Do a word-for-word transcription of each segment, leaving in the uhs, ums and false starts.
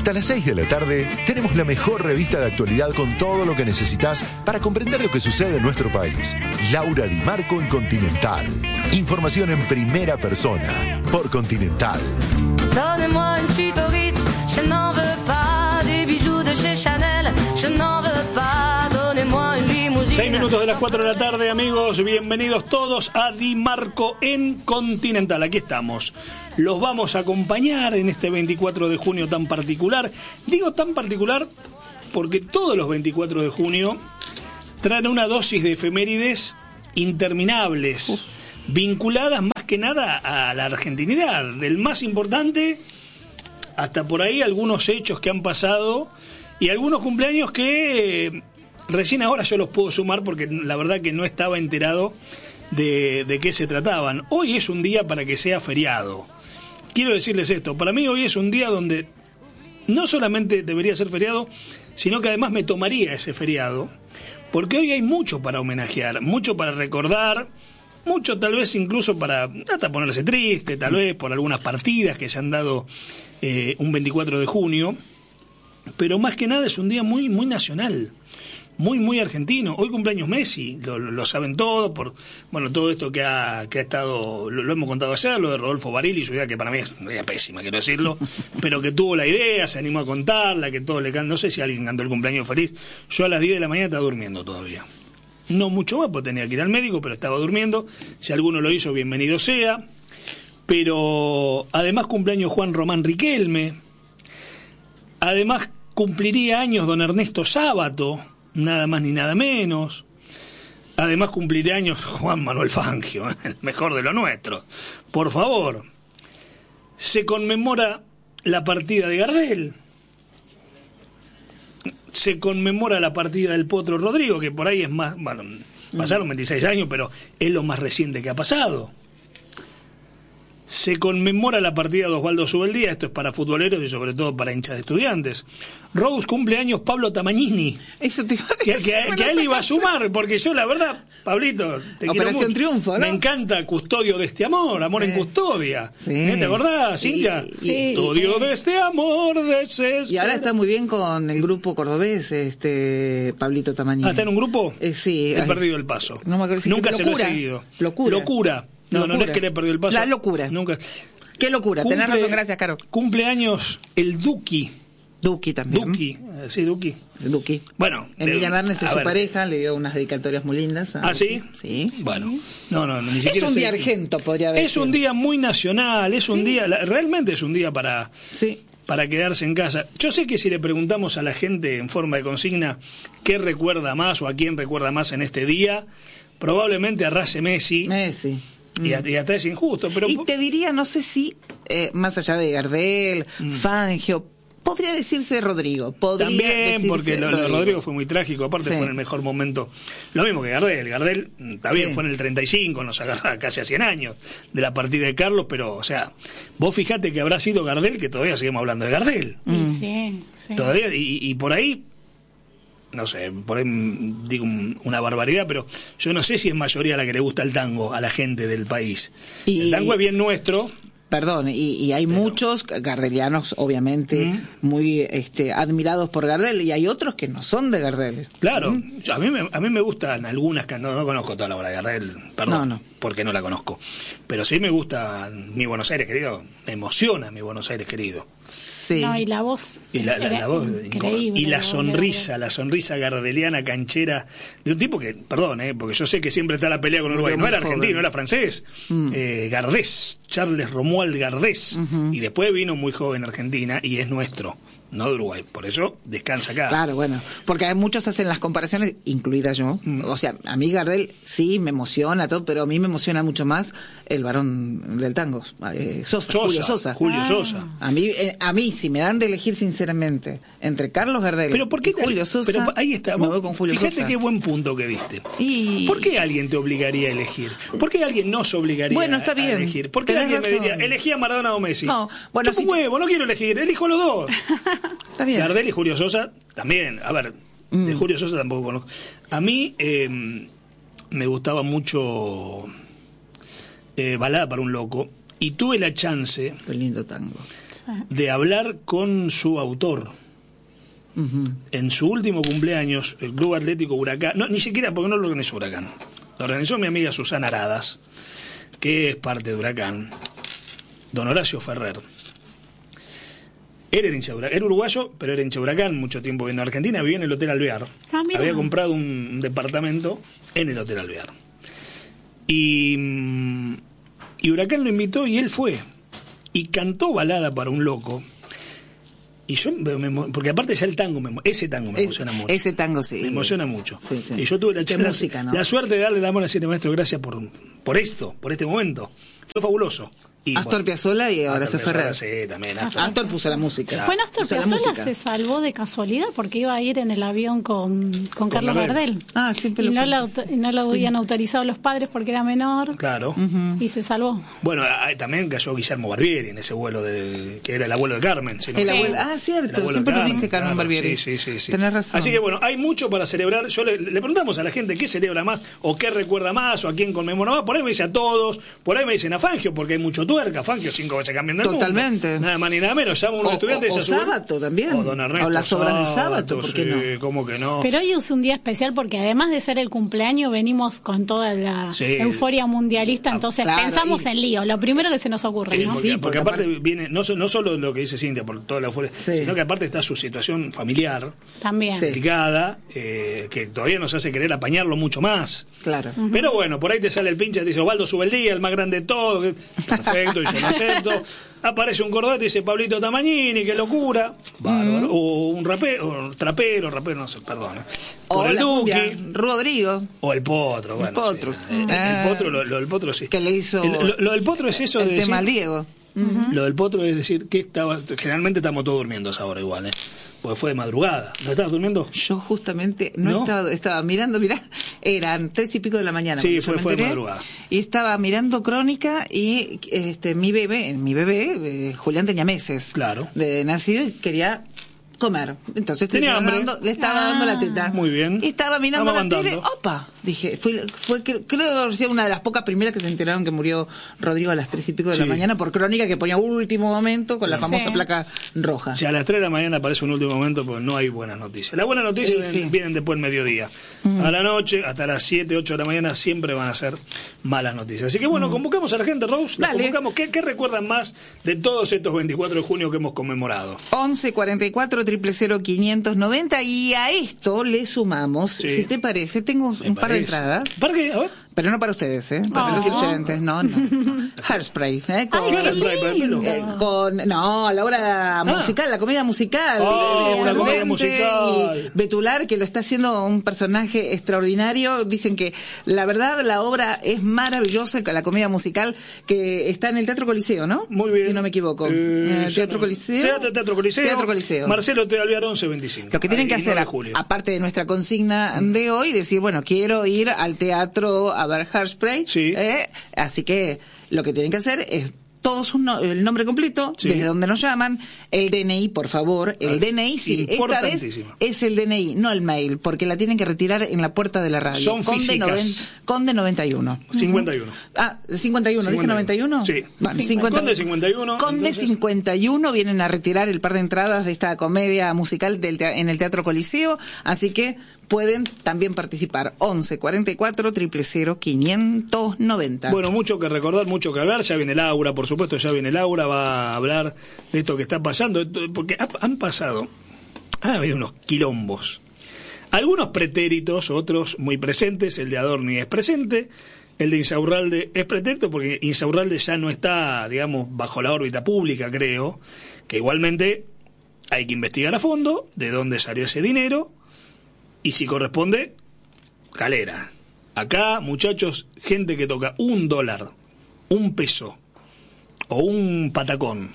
Hasta las seis de la tarde tenemos la mejor revista de actualidad con todo lo que necesitas para comprender lo que sucede en nuestro país. Laura Di Marco en Continental. Información en primera persona por Continental. Donnez-moi une suite au Ritz, je n'en veux pas. Des bijoux de chez Chanel, je n'en veux pas. Donnez-moi une limousine. Seis minutos de las cuatro de la tarde, amigos. Bienvenidos todos a Di Marco en Continental. Aquí estamos. Los vamos a acompañar en este veinticuatro de junio tan particular. Digo tan particular porque todos los veinticuatro de junio traen una dosis de efemérides interminables, Uf. vinculadas más que nada a la argentinidad, del más importante hasta por ahí algunos hechos que han pasado y algunos cumpleaños que eh, recién ahora yo los puedo sumar porque la verdad que no estaba enterado de, de qué se trataban. Hoy es un día para que sea feriado. Quiero decirles esto, para mí hoy es un día donde no solamente debería ser feriado, sino que además me tomaría ese feriado, porque hoy hay mucho para homenajear, mucho para recordar, mucho tal vez incluso para hasta ponerse triste, tal vez por algunas partidas que se han dado eh, un veinticuatro de junio, pero más que nada es un día muy, muy nacional. Muy, muy argentino. Hoy cumpleaños Messi, lo, lo saben todos, por bueno, todo esto que ha, que ha estado, lo, lo hemos contado ayer, lo de Rodolfo Barili, su idea que para mí es una idea pésima, quiero decirlo, pero que tuvo la idea, se animó a contarla, que todos le cantan, no sé si alguien cantó el cumpleaños feliz, yo a las diez de la mañana estaba durmiendo todavía. No mucho más, porque tenía que ir al médico, pero estaba durmiendo, si alguno lo hizo, bienvenido sea, pero además cumpleaños Juan Román Riquelme, además cumpliría años don Ernesto Sábato, nada más ni nada menos. Además cumplirá años Juan Manuel Fangio, el mejor de lo nuestro. Por favor, se conmemora la partida de Gardel, se conmemora la partida del Potro Rodrigo, que por ahí es más, bueno, pasaron veintiséis años, pero es lo más reciente que ha pasado. Se conmemora la partida de Osvaldo Subeldía, esto es para futboleros y sobre todo para hinchas de Estudiantes. Rose cumpleaños Pablo Tamagnini. Eso te iba a decir, que, que, que a él iba a sumar, porque yo la verdad, Pablito, te Operación quiero mucho. Triunfo, ¿no? Me encanta Custodio de este amor, Amor sí. en Custodia. Sí. ¿Eh? ¿Te acordás, Cintia? Sí. Custodio de este amor desesperado. Y ahora está muy bien con el grupo cordobés, este Pablito Tamagnini. ¿Ah, está en un grupo? Eh, sí. He ay, perdido el paso. No me acuerdo si Nunca se locura. lo he seguido. Locura. Locura. No, locura. No es que le he perdido el paso. La locura. Nunca. Qué locura, Cumple, tenés razón, gracias, Caro. Cumpleaños el Duki. Duki también. Duki, sí, Duki. Duki. Bueno. Emilian Arnes es su ver. pareja, le dio unas dedicatorias muy lindas. ¿Ah, sí? Sí. Bueno, no, no, ni siquiera. Es un día argento, podría haber. Es un día muy nacional, es sí. un día, realmente es un día para, sí. para quedarse en casa. Yo sé que si le preguntamos a la gente en forma de consigna qué recuerda más o a quién recuerda más en este día, probablemente arrase Messi. Messi. Y hasta, y hasta es injusto. Pero y te diría, no sé si, eh, más allá de Gardel, mm. Fangio, podría decirse Rodrigo. Podría También, decirse porque lo, Rodrigo. lo de Rodrigo fue muy trágico. Aparte sí. fue en el mejor momento. Lo mismo que Gardel. Gardel, está bien, sí. fue en el treinta y cinco, nos agarra casi a cien años de la partida de Carlos, pero, o sea, vos fijate que habrá sido Gardel, que todavía seguimos hablando de Gardel. Mm. Sí, sí. Todavía, y, y por ahí... no sé, por ahí digo una barbaridad, pero yo no sé si es mayoría la que le gusta el tango a la gente del país. Y, el tango es bien nuestro. Perdón, y, y hay pero, muchos gardelianos, obviamente, ¿Mm? muy este, admirados por Gardel, y hay otros que no son de Gardel. Claro, ¿Mm? a mí me, a mí me gustan algunas que no, no conozco toda la obra de Gardel, perdón, no, no. porque no la conozco. Pero sí me gusta Mi Buenos Aires querido, me emociona Mi Buenos Aires querido. Sí. No, y la voz. Y la, la, la voz increíble. Y la sonrisa, la sonrisa gardeliana canchera de un tipo que, perdón, eh, porque yo sé que siempre está la pelea con Uruguay. No era argentino, era francés. Mm. Eh, Gardés, Charles Romuald Gardés. Uh-huh. Y después vino muy joven a Argentina y es nuestro, no de Uruguay. Por eso descansa acá. Claro, bueno. Porque hay muchos hacen las comparaciones, incluida yo. Mm. O sea, a mí Gardel sí me emociona todo, pero a mí me emociona mucho más el varón del tango, eh, Sosa, Sosa, Julio Sosa. Julio ah. Sosa. A mí, eh, a mí, si me dan de elegir sinceramente entre Carlos Gardel pero ¿por qué y Julio Sosa, pero ahí está, me voy con Julio fíjate Sosa. Qué buen punto que diste. Y... ¿Por qué alguien te obligaría a elegir? ¿Por qué alguien nos obligaría bueno, está bien. a elegir? ¿Por qué alguien razón. me diría, elegí a Maradona o Messi? No, bueno, yo si huevo, te... no quiero elegir, elijo los dos. Está bien. Gardel y Julio Sosa también. A ver, mm. de Julio Sosa tampoco conozco. A mí eh, me gustaba mucho eh, Balada para un loco y tuve la chance. Qué lindo tango. de hablar con su autor. Uh-huh. En su último cumpleaños, el Club Atlético Huracán, no, ni siquiera porque no lo organizó Huracán, lo organizó mi amiga Susana Aradas, que es parte de Huracán, don Horacio Ferrer. Él era hincha de Huracán, era uruguayo, pero era hincha de Huracán, mucho tiempo viviendo en Argentina, vivía en el Hotel Alvear. Ah, había comprado un, un departamento en el Hotel Alvear. Y, y Huracán lo invitó y él fue. Y cantó Balada para un loco. Y yo, me, porque aparte ya el tango, me, ese tango me emociona es, mucho. Ese tango sí. Me emociona mucho. Sí, sí. Y yo tuve la, la, música, ¿no? la suerte de darle la mano a Cine Maestro, gracias por, por esto, por este momento. Fue fabuloso. Y, Astor bueno, Piazzolla y Horacio Ferrer. Sí, también. Astor, Astor puso la música. Claro. Bueno, Astor Piazzolla se salvó de casualidad porque iba a ir en el avión con, con, con Carlos Gardel. Ah, siempre y lo no, la, y no lo habían sí. autorizado los padres porque era menor. Claro. Uh-huh. Y se salvó. Bueno, también cayó Guillermo Barbieri en ese vuelo de que era el abuelo de Carmen. ¿Sí? El abuelo, ah, cierto. Siempre lo dice Carmen claro, Barbieri. Sí, sí, sí, sí. Tenés razón. Así que bueno, hay mucho para celebrar. Yo le, le preguntamos a la gente qué celebra más o qué recuerda más o a quién conmemora más. Por ahí me dice a todos. Por ahí me dicen a Fangio porque hay mucho tuerca. Fangio cinco veces cambiando el Totalmente. mundo. Nada más ni nada menos. Llama a un o, estudiante o, o sábado también. O don Ernesto o las obras del sábado, ¿por qué sí, no? ¿Cómo que no? Pero hoy es un día especial porque además de ser el cumpleaños venimos con toda la sí. euforia mundialista, entonces claro, pensamos y... en lío, lo primero que se nos ocurre, ¿no? Porque, sí, porque, porque aparte, aparte viene, no, no solo lo que dice Cintia por toda la euforia, sí. sino que aparte está su situación familiar también complicada, eh, que todavía nos hace querer apañarlo mucho más. Claro. Uh-huh. Pero bueno, por ahí te sale el pinche y te dice, Osvaldo sube el día, el más grande de todo, perfecto, y yo lo acepto. Aparece un cordobés y dice Pablito Tamagnini, qué locura. Bárbaro. Mm. O un rapero, o trapero, rapero, no sé, perdón. O, o el Duque. Rodrigo. O el Potro, bueno. El Potro. Sí. El, ah, el Potro, lo, lo del Potro sí. Que le hizo. El, lo, lo del Potro es eso el de decir. tema al Diego. Uh-huh. Lo del Potro es decir, que estaba. Generalmente estamos todos durmiendo a esa hora igual, ¿eh? Porque fue de madrugada. ¿No estabas durmiendo? Yo justamente no, ¿No? Estaba, estaba mirando, mirá, eran tres y pico de la mañana. Sí, fue, fue de madrugada. Y estaba mirando Crónica y este mi bebé, mi bebé, eh, Julián tenía meses. Claro. De nacido y quería comer. Entonces tenía hambre. Dando, le estaba ah, dando la teta. Muy bien. Y estaba mirando estaba la tele. ¡Opa! Dije, fue, fue creo que fue una de las pocas primeras que se enteraron que murió Rodrigo a las tres y pico de sí. la mañana por Crónica, que ponía último momento con la famosa sí. placa roja. Si a las tres de la mañana aparece un último momento, pues no hay buenas noticias. Las buenas noticias sí, vienen, sí. vienen después del mediodía. Mm. A la noche, hasta las siete, ocho de la mañana, siempre van a ser malas noticias. Así que bueno, mm. convocamos a la gente, Rose. La convocamos. ¿Qué, ¿Qué recuerdan más de todos estos veinticuatro de junio que hemos conmemorado? once cuarenta y cuatro, cero cero cero, quinientos noventa y a esto le sumamos, sí. si te parece, tengo Me un parece. par de entradas. ¿Para qué? A ver. Pero no para ustedes, ¿eh? Para oh. los oyentes, no, no. Hairspray, ¿eh? Con, Ay, eh, con, no, la obra ah. musical, la comedia musical. Oh, una comedia musical. Y Betular, que lo está haciendo un personaje extraordinario. Dicen que, la verdad, la obra es maravillosa, la comedia musical, que está en el Teatro Coliseo, ¿no? Muy bien. Si no me equivoco. Eh, eh, Teatro Coliseo. Teatro, Teatro Coliseo. Teatro Coliseo. Marcelo T. Alvear once veinticinco. Lo que tienen que hacer, a, aparte de nuestra consigna mm. de hoy, decir, bueno, quiero ir al teatro a ver Hairspray, sí. eh, así que lo que tienen que hacer es todos un no, el nombre completo, sí. desde donde nos llaman, el D N I, por favor, el ah, D N I, sí, esta vez es el D N I, no el mail, porque la tienen que retirar en la puerta de la radio. Son Conde físicas. Noven, Conde noventa y uno. cincuenta y uno. Ah, cincuenta y uno, ¿dije noventa y uno? Sí. Bueno, cincuenta. Conde cincuenta y uno. Conde entonces... cincuenta y uno vienen a retirar el par de entradas de esta comedia musical del te- en el Teatro Coliseo, así que pueden también participar. once cuarenta y cuatro, cero cero cero, quinientos noventa. Bueno, mucho que recordar, mucho que hablar. Ya viene Laura, por supuesto, ya viene Laura, va a hablar de esto que está pasando, porque han pasado, ha habido unos quilombos. Algunos pretéritos, otros muy presentes. El de Adorni es presente, el de Insaurralde es pretérito, porque Insaurralde ya no está, digamos, bajo la órbita pública, creo, que igualmente hay que investigar a fondo de dónde salió ese dinero. Y si corresponde, calera. Acá, muchachos, gente que toca un dólar, un peso o un patacón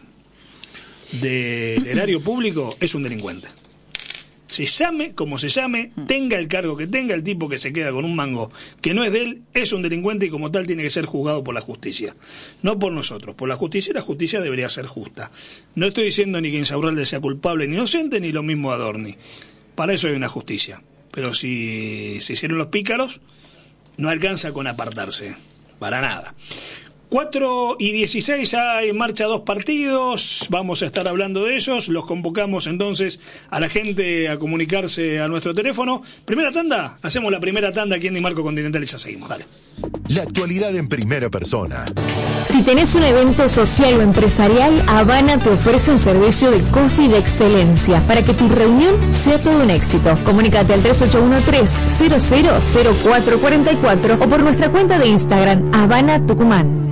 del erario público es un delincuente. Se llame como se llame, tenga el cargo que tenga, el tipo que se queda con un mango que no es de él, es un delincuente y como tal tiene que ser juzgado por la justicia. No por nosotros, por la justicia, y la justicia debería ser justa. No estoy diciendo ni que Insaurralde sea culpable ni inocente, ni lo mismo Adorni. Para eso hay una justicia. Pero si se hicieron los pícaros, no alcanza con apartarse, para nada. cuatro y dieciséis, hay en marcha dos partidos, vamos a estar hablando de ellos, los convocamos entonces a la gente a comunicarse a nuestro teléfono. Primera tanda, hacemos la primera tanda aquí en Di Marco Continental y ya seguimos, dale. La actualidad en primera persona. Si tenés un evento social o empresarial, Habana te ofrece un servicio de coffee de excelencia para que tu reunión sea todo un éxito. Comunícate al tres ocho uno tres, cero cero cero cuatro cuatro cuatro o por nuestra cuenta de Instagram, Habana Tucumán.